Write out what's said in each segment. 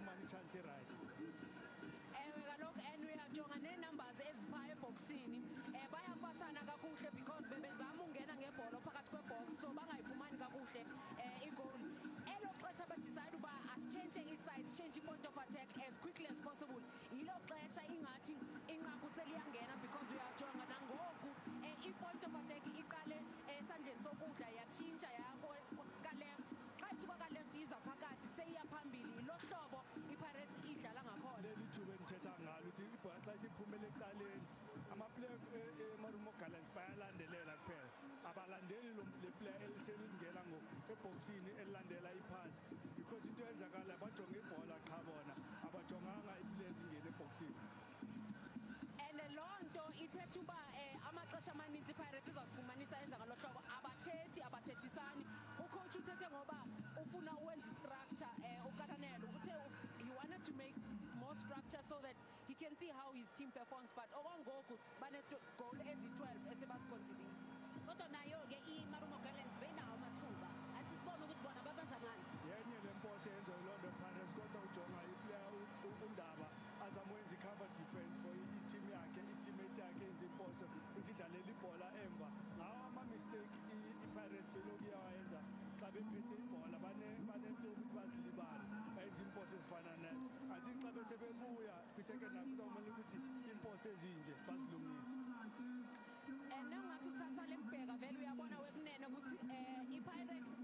bafumana i-chance right. Kaloku and uyajonga nee-numbers eziphaa ebhoksini bayapasana kakuhle because bebezama ungena ngebhola phakathi kwebox so bangayifumani kakuhle igoli. Elo xesha bedicide uba asitshentshe i-side, sitshentshe i-point of attack as quickly as possible. Yilo xesha ingathi inqaku seliyangena because uyajonga nangoku i-point of attack iqale esandleni sokudla yatshintsha ka-left. Xa isuka ka-left iza phakathi seyiya phambili. Yilo hlobo i-Pirates idlala ngakhona. Leli thuba endithetha ngalo uthi ibhola xa isiphumela ecaleni amaplayer eMarumo Gallants bayalandelela kuphela, abalandeli le player eliselingena ebhoksini elilandela iphasi because into eyenzakala bajonge ibhola qha bona abajonganga iplayers ingene ebhoksini. And loo nto ithetha uba amaxesha amaninzi iPirates izasifumanisa yenza ngalo hlobo abathethisani. Ucoach uthethe ngoba ufuna uwenza istructure uKatanelo uthe he wanted to make more structure so that he can see how his team performs, but okwangoku bane-goal ezi-12 esebasiconsidile. Kodwa nayo-ke iMarumo Gallants beyinawo amathuba athi sibone ukuthi bona babaza ngani. Yenye le mposo yenziwa yiLondon Pirates kodwa ujonga iplayer uNdaba azama ukwenza i-cover defense for i-team yakhe, i-teammate yakhe yenza imposo ukuthi idlalela ibhola emva. Ngawo ama-mistake i-Pirates beloku iyawayenza xa bephethe ibhola banento yokuthi bazilibale bayenza imposo ezifana nayo. Athi xa besebebuya kwi-second half kuzawumele ukuthi imposo ezinje bazilungise. Nangathi usasale mbheka vele uyabona wekunene ukuthi iPirates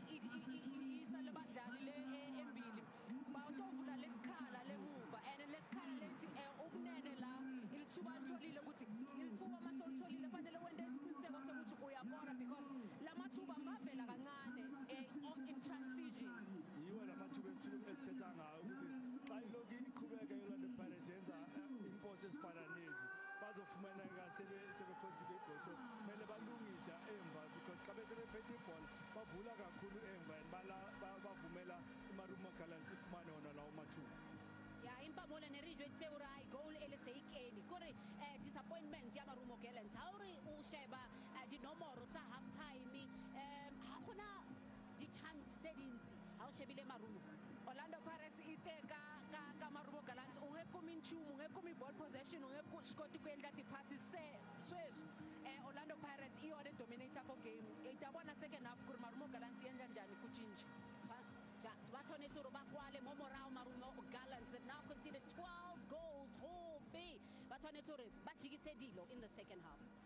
isale badlali le embili bawutovula lesikhala lemuva and lesikhala lesi ubunene la ilithuba litholile ukuthi ilifuba amasolitholile fanele wente isiqiniseko sokuthi uyakora because lamathuba mavela kancane in transition. Yiwo lamathuba esithetha ngayo ukuthi xa iloku iqhubeka iOrlando Pirates yenza imposo ezifana nezi bazofumaneka sebeconsider igol, so kumele balungisa emva because xa besebephethe ibhola bavula kakhulu emva and bavumela iMarumo Gallants ifumane wona lawo mathuba. Ya impamole nerijwe tseura goal eleseyikeni kuri disappointment ya Marumo Gallants ha uri o sheba dinomoro tsa half time ha gona di chance tse dintsi ha o shebile Marumo. Orlando Pirates ite ka Marumo Gallants unge kumi nchumu unge kumi ball possession unge skoti ku endla ti-passes sweswi Orlando Pirates i yona dominator ko game itabona second half ku ri Marumo Gallants yendla njani ku cinca. Ba tshwanetse gore ba kwale mo morao Marumo Gallants that now considered 12 goals. Ba tshwanetse gore ba jikise dilo in the second half.